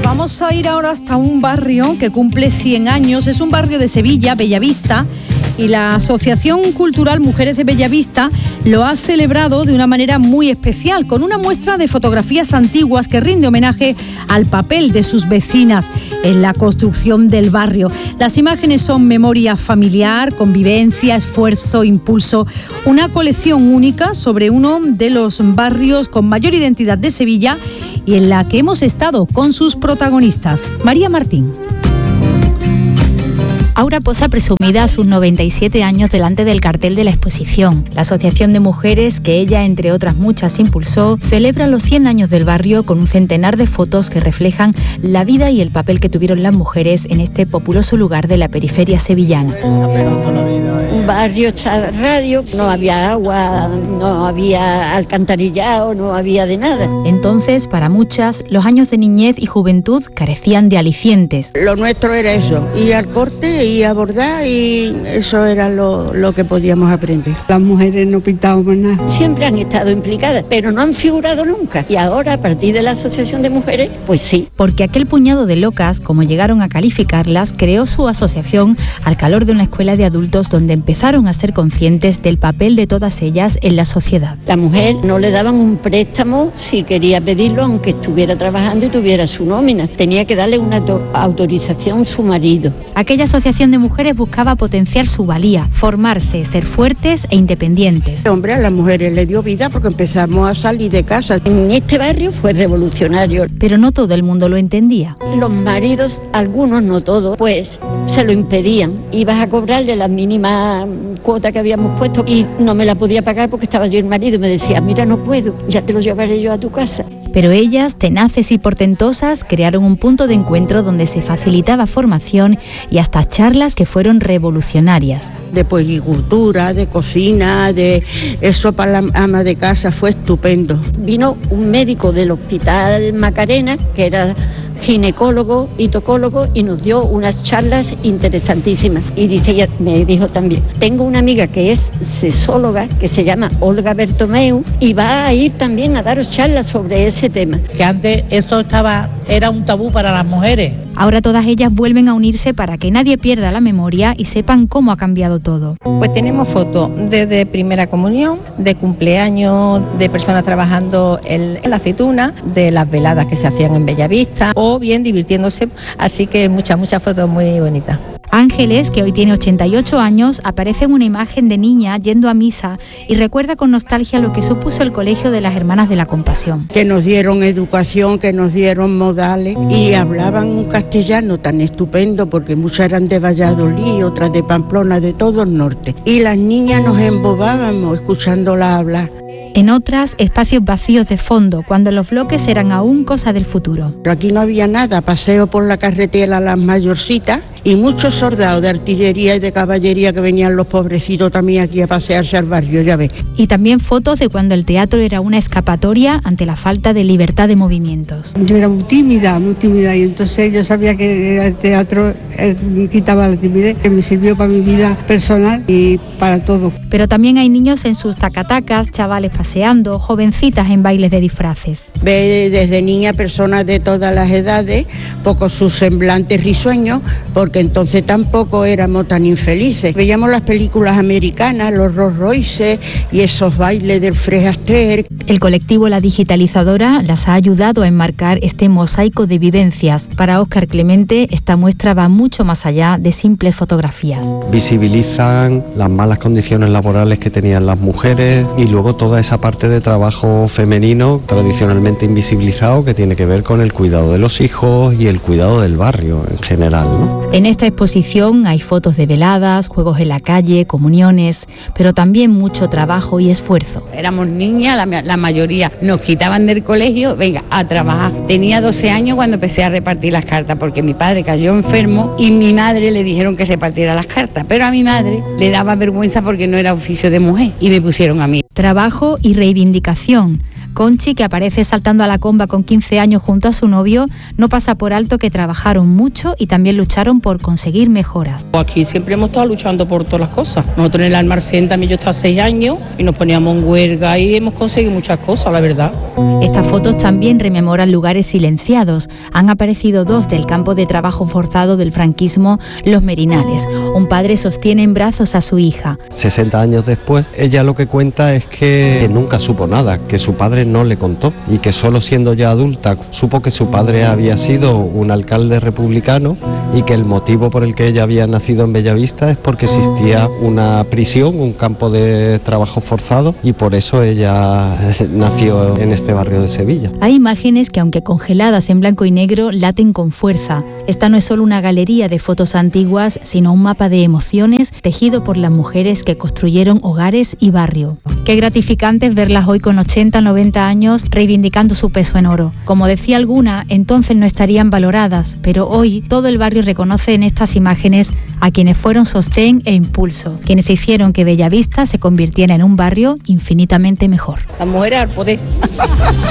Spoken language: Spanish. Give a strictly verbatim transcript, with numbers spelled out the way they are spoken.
Vamos a ir ahora hasta un barrio que cumple cien años. Es un barrio de Sevilla, Bellavista, y la Asociación Cultural Mujeres de Bellavista lo ha celebrado de una manera muy especial, con una muestra de fotografías antiguas que rinde homenaje al papel de sus vecinas en la construcción del barrio. Las imágenes son memoria familiar, convivencia, esfuerzo, impulso, una colección única sobre uno de los barrios con mayor identidad de Sevilla y en la que hemos estado con sus protagonistas. María Martín. Aura posa presumida a sus noventa y siete años delante del cartel de la exposición. La Asociación de Mujeres, que ella, entre otras muchas, impulsó, celebra los cien años del barrio con un centenar de fotos que reflejan la vida y el papel que tuvieron las mujeres en este populoso lugar de la periferia sevillana. Un barrio radio, no había agua, no había alcantarillado, no había de nada. Entonces, para muchas, los años de niñez y juventud carecían de alicientes. Lo nuestro era eso, ir al corte y a bordar, y eso era lo, lo que podíamos aprender. Las mujeres no pintábamos nada. Siempre han estado implicadas, pero no han figurado nunca. Y ahora, a partir de la Asociación de Mujeres, pues sí. Porque aquel puñado de locas, como llegaron a calificarlas, creó su asociación al calor de una escuela de adultos donde empezaron a ser conscientes del papel de todas ellas en la sociedad. La mujer no le daban un préstamo si quería pedirlo, aunque estuviera trabajando y tuviera su nómina. Tenía que darle una autorización a su marido. Aquella asociación de mujeres buscaba potenciar su valía, formarse, ser fuertes e independientes. Hombre, a las mujeres le dio vida porque empezamos a salir de casa. En este barrio fue revolucionario. Pero no todo el mundo lo entendía. Los maridos, algunos, no todos, pues se lo impedían. Ibas a cobrarle la mínima cuota que habíamos puesto y no me la podía pagar porque estaba yo el marido y me decía, mira, no puedo, ya te lo llevaré yo a tu casa. Pero ellas, tenaces y portentosas, crearon un punto de encuentro donde se facilitaba formación y hasta charlas que fueron revolucionarias. De puericultura, de cocina, de eso para la ama de casa, fue estupendo. Vino un médico del Hospital Macarena, que era ginecólogo y tocólogo, y nos dio unas charlas interesantísimas. Y dice, ella me dijo también, tengo una amiga que es sexóloga, que se llama Olga Bertomeu, y va a ir también a daros charlas sobre ese tema. Que antes esto estaba, era un tabú para las mujeres. Ahora todas ellas vuelven a unirse para que nadie pierda la memoria y sepan cómo ha cambiado todo. Pues tenemos fotos desde primera comunión, de cumpleaños, de personas trabajando en, en la aceituna, de las veladas que se hacían en Bellavista, o bien divirtiéndose, así que muchas, muchas fotos muy bonitas. Ángeles, que hoy tiene ochenta y ocho años, aparece en una imagen de niña yendo a misa y recuerda con nostalgia lo que supuso el colegio de las Hermanas de la Compasión. Que nos dieron educación, que nos dieron modales y hablaban un castellano tan estupendo porque muchas eran de Valladolid, otras de Pamplona, de todo el norte. Y las niñas nos embobábamos escuchándolas hablar. En otras, espacios vacíos de fondo, cuando los bloques eran aún cosa del futuro. Pero aquí no había nada, paseo por la carretera las mayorcitas y muchos soldados de artillería y de caballería que venían los pobrecitos también aquí a pasearse al barrio, ya ves. Y también fotos de cuando el teatro era una escapatoria ante la falta de libertad de movimientos. Yo era muy tímida, muy tímida, y entonces yo sabía que el teatro eh, quitaba la timidez, que me sirvió para mi vida personal y para todo. Pero también hay niños en sus tacatacas, chavales paseando, jovencitas en bailes de disfraces. Ve desde niña personas de todas las edades, poco sus semblantes risueños, porque entonces tampoco éramos tan infelices. Veíamos las películas americanas, los Rolls Royce y esos bailes del Fred Astaire. El colectivo La Digitalizadora las ha ayudado a enmarcar este mosaico de vivencias. Para Óscar Clemente, esta muestra va mucho más allá de simples fotografías. Visibilizan las malas condiciones laborales que tenían las mujeres y luego toda esa parte de trabajo femenino tradicionalmente invisibilizado que tiene que ver con el cuidado de los hijos y el cuidado del barrio en general, ¿no? En esta exposición hay fotos de veladas, juegos en la calle, comuniones, pero también mucho trabajo y esfuerzo. Éramos niñas, la, la mayoría nos quitaban del colegio, venga, a trabajar. Tenía doce años cuando empecé a repartir las cartas, porque mi padre cayó enfermo y mi madre le dijeron que repartiera las cartas, pero a mi madre le daba vergüenza porque no era oficio de mujer y me pusieron a mí. Trabajo y reivindicación. Conchi, que aparece saltando a la comba con quince años junto a su novio, no pasa por alto que trabajaron mucho y también lucharon por conseguir mejoras. Aquí siempre hemos estado luchando por todas las cosas. Nosotros en el Almarcén también yo estaba seis años y nos poníamos en huelga y hemos conseguido muchas cosas, la verdad. Estas fotos también rememoran lugares silenciados. Han aparecido dos del campo de trabajo forzado del franquismo, Los Merinales. Un padre sostiene en brazos a su hija. sesenta años después, ella lo que cuenta es que nunca supo nada, que su padre no le contó y que solo siendo ya adulta supo que su padre había sido un alcalde republicano y que el motivo por el que ella había nacido en Bellavista es porque existía una prisión, un campo de trabajo forzado, y por eso ella nació en este barrio de Sevilla. Hay imágenes que, aunque congeladas en blanco y negro, laten con fuerza. Esta no es solo una galería de fotos antiguas, sino un mapa de emociones tejido por las mujeres que construyeron hogares y barrio. Qué gratificante es verlas hoy con ochenta, noventa años reivindicando su peso en oro. Como decía alguna, entonces no estarían valoradas, pero hoy todo el barrio reconoce en estas imágenes a quienes fueron sostén e impulso, quienes hicieron que Bellavista se convirtiera en un barrio infinitamente mejor. Las mujeres al poder.